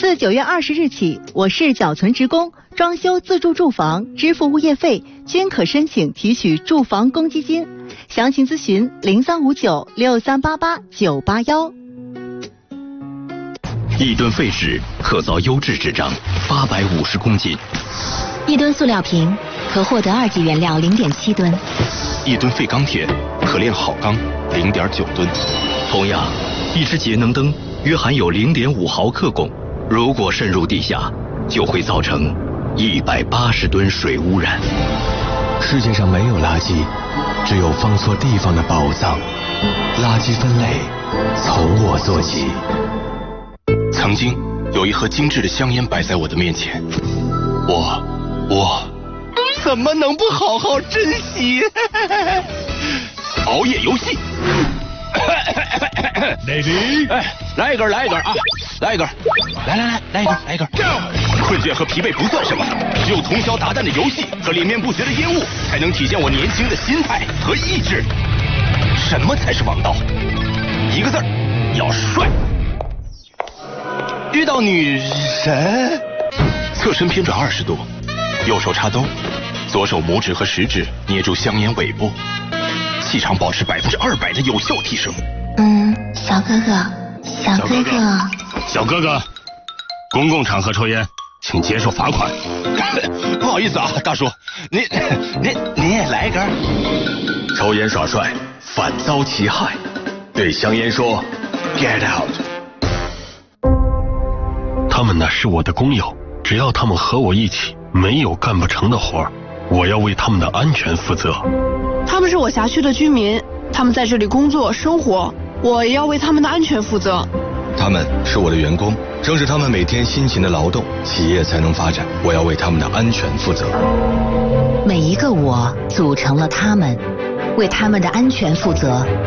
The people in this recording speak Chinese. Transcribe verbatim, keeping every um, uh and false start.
自九月二十日起，我市缴存职工装修自住住房支付物业费均可申请提取住房公积金。详情咨询零三五九六三八八九八幺。 一吨废纸可造优质纸张八百五十公斤， 一吨塑料瓶可获得二级原料零点七吨， 一吨废钢铁可炼好钢零点九吨。同样，一只节能灯约含有零点五毫克汞，如果渗入地下，就会造成一百八十吨水污染。 世界上没有垃圾，只有放错地方的宝藏。垃圾分类从我做起。 曾经有一盒精致的香烟摆在我的面前，我我怎么能不好好珍惜？熬夜游戏。 Lady， 哎，来一根，来一根啊，来一根，来来来，来一根，来一根。困倦和疲惫不算什么，只有通宵达旦的游戏和连绵不绝的烟雾，才能体现我年轻的心态和意志。什么才是王道？一个字儿，要帅。遇到女神，侧身偏转二十度，右手插兜，左手拇指和食指捏住香烟尾部，气场保持百分之二百的有效提升。 嗯，小哥哥，小哥哥， 小哥哥，公共场合抽烟，请接受罚款。 不好意思啊，大叔，您您您也来一根。 抽烟耍帅，反遭其害。对香烟说 ，Get out。 他们呢是我的工友，只要他们和我一起，没有干不成的活儿，我要为他们的安全负责。 他们是我辖区的居民，他们在这里工作生活，我也要为他们的安全负责。 他们是我的员工，正是他们每天辛勤的劳动，企业才能发展。我要为他们的安全负责。 每一个我组成了他们，为他们的安全负责。